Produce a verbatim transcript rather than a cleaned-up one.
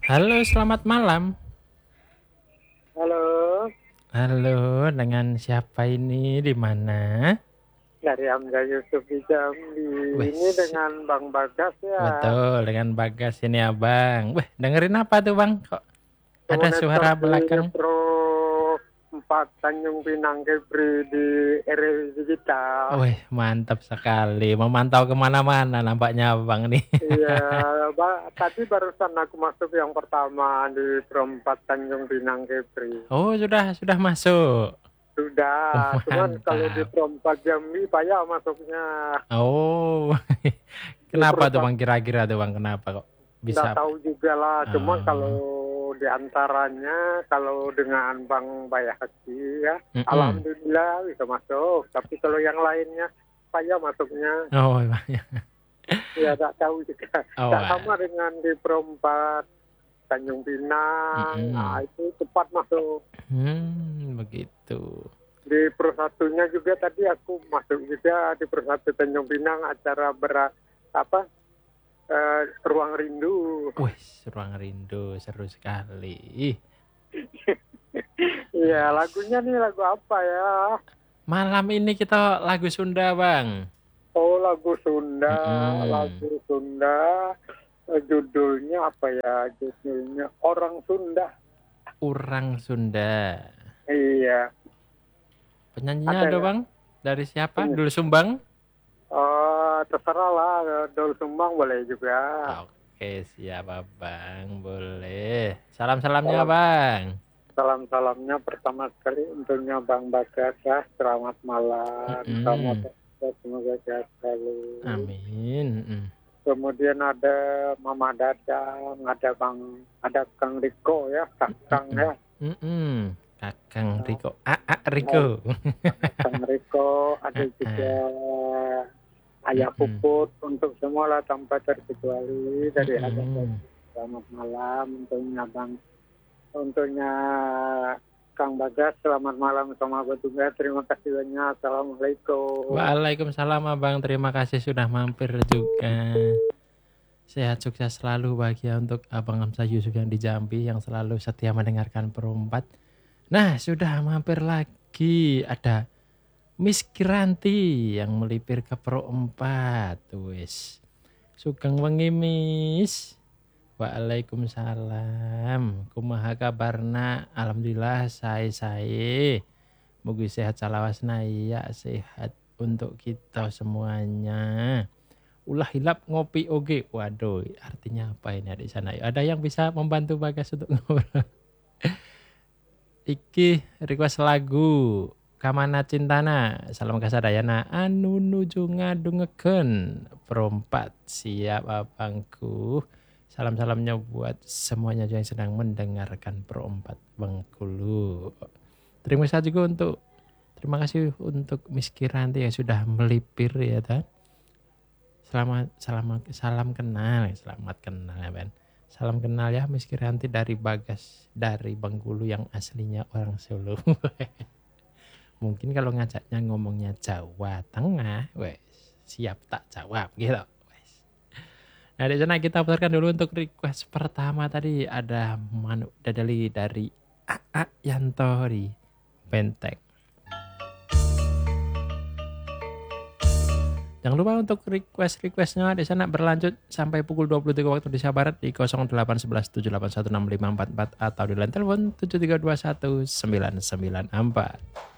Halo, selamat malam. Halo, Halo, dengan siapa ini? Di mana? dari Hamzah Yusuf di Jambi. Ini Wes, dengan Bang Bagas ya. betul dengan Bagas ini abang. Weh, dengerin apa tuh bang? Kok ada Komunitor suara di belakang? Pro empat Tanjung Pinang Kepri di R W Digital. Weh, mantap sekali. Memantau kemana-mana nampaknya abang nih. Iya, ba- tadi barusan aku masuk yang pertama di Pro empat Tanjung Pinang Kepri. Oh, sudah sudah masuk. Oh, Sudah, cuman kalau di mantap. Pro empat Jambi payah masuknya. Oh, Di kenapa tuh perusahaan bang? Kira-kira tuh bang, kenapa kok nggak bisa? tahu juga lah, cuma kalau Oh, di antaranya kalau dengan Bang Bayhaqi ya, mm-mm. alhamdulillah bisa masuk. Tapi kalau yang lainnya, saya masuknya Oh, Bang. ya nggak tahu juga. Oh, Nggak ah. sama dengan di Perempat Tanjung Pinang, nah Mm-mm. itu cepat masuk. Hmm, begitu. Di Persatunya juga tadi aku masuk juga di Persatu Tanjung Pinang acara berat apa eh, Ruang Rindu. Wih, Ruang Rindu seru sekali. Iya, Wis. lagunya nih lagu apa ya? Malam ini kita lagu Sunda, Bang. Oh, lagu Sunda, Mm-mm. lagu Sunda. Eh, judulnya apa ya? Judulnya Orang Sunda. Urang Sunda. Iya, Penyanyinya ada ada, ya. Bang? Dari siapa? Ini. Dul Sumbang? Oh, terserah lah. Dol Sumbang boleh juga. Oke, siap, Bang. Boleh. Salam-salamnya, Salam, Bang. salam-salamnya pertama sekali untuknya Bang Bagas ya. Selamat malam. Selamat Mm-mm. semoga sehat selalu. Amin. Mm. Kemudian ada Mama Dadang, ada Bang, ada Kang Riko ya, Kang Mm-mm. ya. Mm-mm. Kakang Nah, Riko. Ah, ah, nah, Riko. Kang Riko, ada Ah, juga ah. Ayah Mm-mm. Puput untuk semua lah tanpa terkecuali dari Abang Mm-mm. Bagas. Selamat malam untuknya Bang, untuknya Kang Bagas. Selamat malam sama Batungga. Terima kasih banyak. Assalamualaikum. Waalaikumsalam Abang, terima kasih sudah mampir juga. Sehat sukses selalu bahagia untuk Abang Hamzah Yusuf yang di Jambi yang selalu setia mendengarkan perempat. Nah, sudah mampir lagi ada Miss Kiranti yang melipir ke perempat. Wis. Sugeng wengi Miss. Waalaikumsalam. Kumaha kabarna? Alhamdulillah saya-saya. Mugi sehat salawasna ya sehat untuk kita semuanya. Ulah hilap ngopi oge. Waduh, artinya apa ini di sana? Ada yang bisa membantu Bagas untuk ngobrol? Iki request lagu Kamana Cintana. Salam kasadayana anu nuju ngadungeken. Perompat siap abangku. Salam-salamnya buat semuanya yang sedang mendengarkan Perompat Bengkulu. Terima kasih juga untuk terima kasih untuk Miss Kiranti yang sudah melipir ya kan. Selamat salam salam kenal, selamat kenal ya Ben. Salam kenal ya Miss Kiranti dari Bagas dari Bengkulu yang aslinya orang Solo. Mungkin kalau ngajaknya ngomongnya Jawa Tengah, wes siap tak jawab gitu. Wes. Nah di sana kita putarkan dulu untuk request pertama tadi ada Manuk Dadali dari A A Yantori Benteng. Jangan lupa untuk request-requestnya di sana berlanjut sampai pukul dua puluh tiga waktu Indonesia Barat di nol delapan satu satu tujuh delapan satu enam lima empat empat atau di line telepon tujuh tiga dua satu sembilan sembilan empat.